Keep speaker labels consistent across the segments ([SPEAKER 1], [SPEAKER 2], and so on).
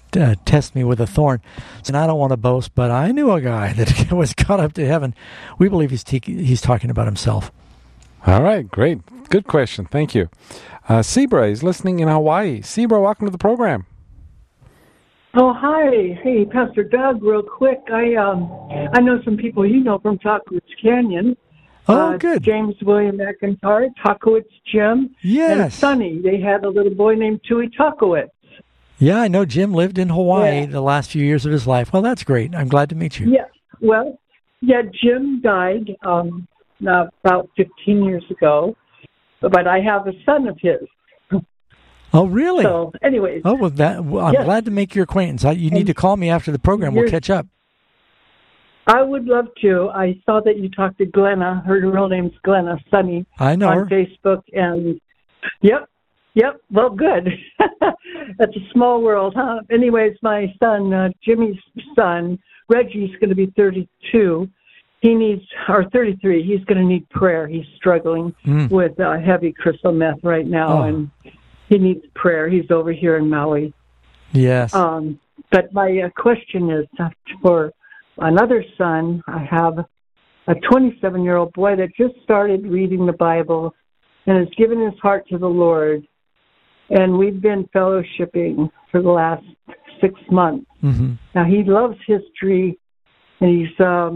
[SPEAKER 1] test me with a thorn. And I don't want to boast, but I knew a guy that was caught up to heaven. We believe he's talking about himself.
[SPEAKER 2] All right, great. Good question. Thank you. Sebra is listening in Hawaii. Sebra, welcome to the program.
[SPEAKER 3] Oh, hi. Hey, Pastor Doug, real quick. I know some people you know from Takowitz Canyon.
[SPEAKER 1] Oh, good.
[SPEAKER 3] James William McIntyre, Takowitz Jim,
[SPEAKER 1] yes.
[SPEAKER 3] and Sonny. They had a little boy named Tui Takowitz.
[SPEAKER 1] Yeah, I know Jim lived in Hawaii the last few years of his life. Well, that's great. I'm glad to meet you.
[SPEAKER 3] Yes. Well, Jim died now about 15 years ago, but I have a son of his.
[SPEAKER 1] Oh, really?
[SPEAKER 3] So, anyways.
[SPEAKER 1] Oh, well, I'm glad to make your acquaintance. You need to call me after the program. We'll catch up.
[SPEAKER 3] I would love to. I saw that you talked to Glenna. Her real name's Glenna Sonny.
[SPEAKER 1] I know
[SPEAKER 3] on
[SPEAKER 1] her.
[SPEAKER 3] Facebook. And, Yep. Well, good. That's a small world, huh? Anyways, my son, Jimmy's son, Reggie's going to be 32. He needs, or 33, he's going to need prayer. He's struggling with heavy crystal meth right now, and he needs prayer. He's over here in Maui.
[SPEAKER 1] Yes.
[SPEAKER 3] But my question is for another son. I have a 27-year-old boy that just started reading the Bible and has given his heart to the Lord. And we've been fellowshipping for the last 6 months. Mm-hmm. Now, he loves history, and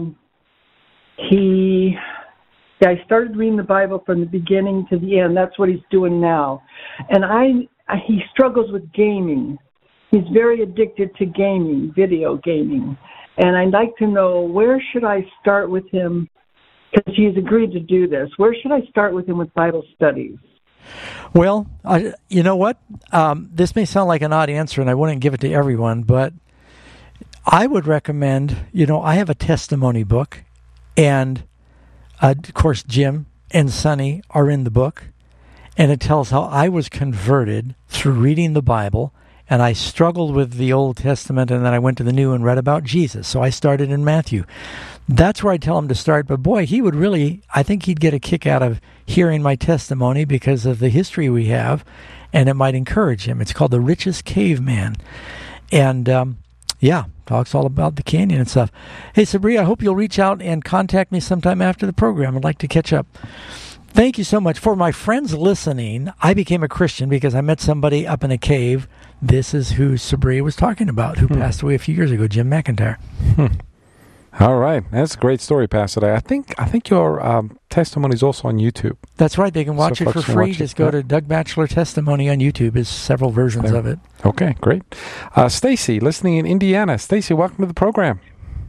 [SPEAKER 3] I started reading the Bible from the beginning to the end. That's what he's doing now. And he struggles with gaming. He's very addicted to gaming, video gaming. And I'd like to know, where should I start with him? Because he's agreed to do this. Where should I start with him with Bible studies?
[SPEAKER 1] Well, you know what? This may sound like an odd answer, and I wouldn't give it to everyone, but I would recommend, I have a testimony book, and of course, Jim and Sonny are in the book, and it tells how I was converted through reading the Bible, and I struggled with the Old Testament, and then I went to the New and read about Jesus. So I started in Matthew. That's where I tell him to start. But boy, I think he'd get a kick out of hearing my testimony because of the history we have, and it might encourage him. It's called The Richest Caveman. And, talks all about the canyon and stuff. Hey, Sabri, I hope you'll reach out and contact me sometime after the program. I'd like to catch up. Thank you so much. For my friends listening, I became a Christian because I met somebody up in a cave. This is who Sabri was talking about, who passed away a few years ago, Jim McIntyre.
[SPEAKER 2] All right. That's a great story, Pastor. I think your testimony is also on YouTube.
[SPEAKER 1] That's right. They can watch it for free. Just go to Doug Batchelor Testimony on YouTube. There's several versions of it. Okay, great.
[SPEAKER 2] Stacy, listening in Indiana. Stacy, welcome to the program.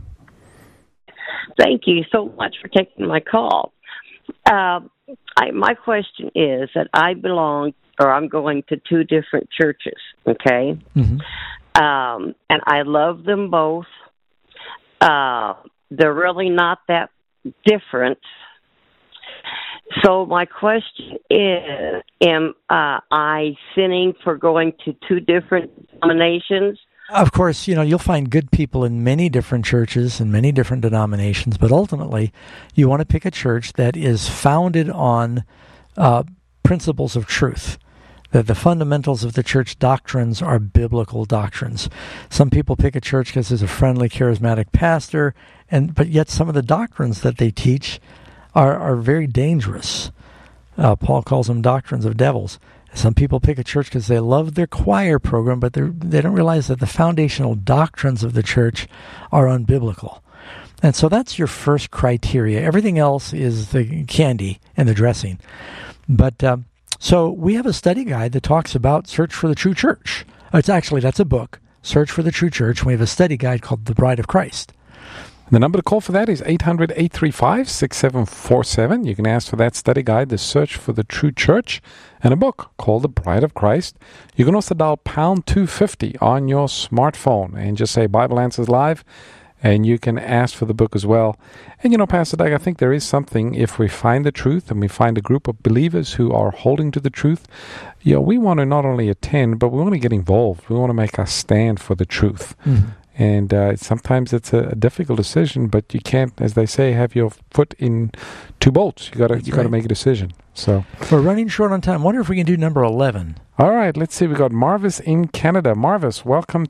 [SPEAKER 4] Thank you so much for taking my call. My question is that I'm going to two different churches, okay? Mm-hmm. And I love them both. They're really not that different. So my question is, am I sinning for going to two different denominations?
[SPEAKER 1] Of course, you'll find good people in many different churches and many different denominations, but ultimately, you want to pick a church that is founded on principles of truth, that the fundamentals of the church doctrines are biblical doctrines. Some people pick a church because there's a friendly, charismatic pastor, but yet some of the doctrines that they teach are very dangerous. Paul calls them doctrines of devils. Some people pick a church because they love their choir program, but they don't realize that the foundational doctrines of the church are unbiblical. And so that's your first criteria. Everything else is the candy and the dressing. But so we have a study guide that talks about Search for the True Church. That's a book, Search for the True Church. And we have a study guide called The Bride of Christ.
[SPEAKER 2] The number to call for that is 800-835-6747. You can ask for that study guide, The Search for the True Church, and a book called The Bride of Christ. You can also dial pound 250 on your smartphone and just say Bible Answers Live, and you can ask for the book as well. And Pastor Doug, I think there is something, if we find the truth and we find a group of believers who are holding to the truth, we want to not only attend, but we want to get involved. We want to make our stand for the truth. Mm-hmm. And sometimes it's a difficult decision, but you can't, as they say, have your foot in two bolts. You got to make a decision. So
[SPEAKER 1] we're running short on time. I wonder if we can do number 11.
[SPEAKER 2] All right, let's see. We got Marvis in Canada. Marvis, welcome